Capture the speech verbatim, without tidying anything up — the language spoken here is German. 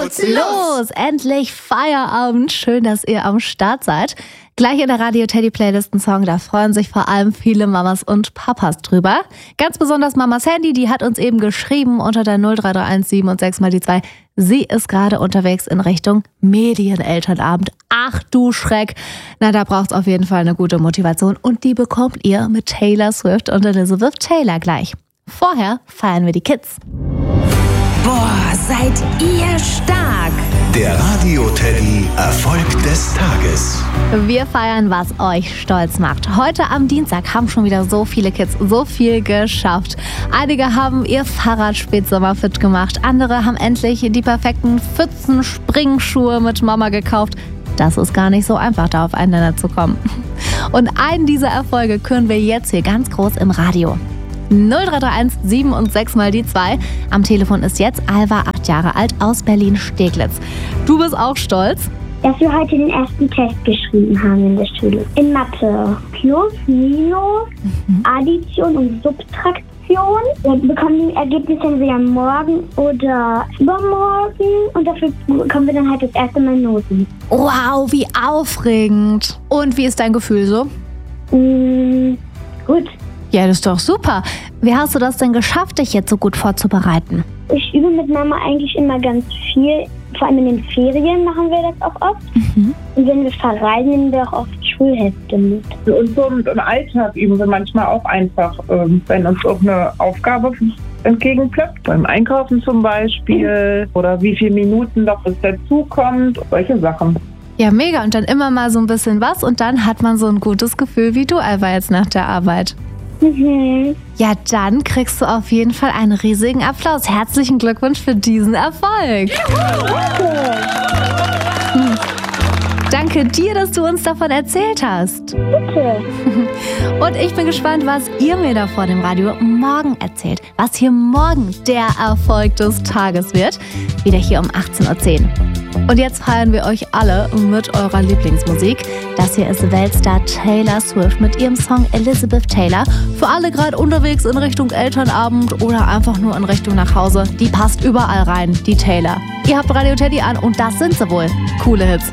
Los, endlich Feierabend. Schön, dass ihr am Start seid. Gleich in der Radio Teddy Playlist ein Song, da freuen sich vor allem viele Mamas und Papas drüber. Ganz besonders Mamas Handy, die hat uns eben geschrieben unter der null drei drei eins sieben und sechs mal die zwei. Sie ist gerade unterwegs in Richtung Medienelternabend. Ach du Schreck. Na, da braucht's auf jeden Fall eine gute Motivation und die bekommt ihr mit Taylor Swift und Elizabeth Taylor gleich. Vorher feiern wir die Kids. Boah, seid ihr stark! Der Radio Teddy Erfolg des Tages. Wir feiern, was euch stolz macht. Heute am Dienstag haben schon wieder so viele Kids so viel geschafft. Einige haben ihr Fahrrad spätsommerfit gemacht. Andere haben endlich die perfekten Pfützen-Springschuhe mit Mama gekauft. Das ist gar nicht so einfach, da auf einen Nenner zu kommen. Und einen dieser Erfolge küren wir jetzt hier ganz groß im Radio. null drei drei eins sieben und sechs mal die zwei. Am Telefon ist jetzt Alva, acht Jahre alt, aus Berlin-Steglitz. Du bist auch stolz? Dass wir heute den ersten Test geschrieben haben in der Schule. In Mathe. Plus, Minus, mhm. Addition und Subtraktion. Wir bekommen die Ergebnisse entweder morgen oder übermorgen. Und dafür bekommen wir dann halt das erste Mal Noten. Wow, wie aufregend. Und wie ist dein Gefühl so? Mm, gut. Ja, das ist doch super. Wie hast du das denn geschafft, dich jetzt so gut vorzubereiten? Ich übe mit Mama eigentlich immer ganz viel. Vor allem in den Ferien machen wir das auch oft. Mhm. Und wenn wir verreisen, nehmen wir auch oft Schulhefte mit. Und so im Alltag üben wir manchmal auch einfach, wenn uns auch eine Aufgabe entgegenplöppt. Beim Einkaufen zum Beispiel. Oder wie viele Minuten noch es dazukommt. Solche Sachen. Ja, mega. Und dann immer mal so ein bisschen was. Und dann hat man so ein gutes Gefühl wie du, Alva, jetzt nach der Arbeit. Mhm. Ja, dann kriegst du auf jeden Fall einen riesigen Applaus. Herzlichen Glückwunsch für diesen Erfolg. Hm. Danke dir, dass du uns davon erzählt hast. Bitte. Und ich bin gespannt, was ihr mir da vor dem Radio morgen erzählt. Was hier morgen der Erfolg des Tages wird. Wieder hier um achtzehn Uhr zehn. Und jetzt feiern wir euch alle mit eurer Lieblingsmusik. Das hier ist Weltstar Taylor Swift mit ihrem Song Elizabeth Taylor. Für alle gerade unterwegs in Richtung Elternabend oder einfach nur in Richtung nach Hause. Die passt überall rein, die Taylor. Ihr habt Radio Teddy an und das sind sie wohl. Coole Hits.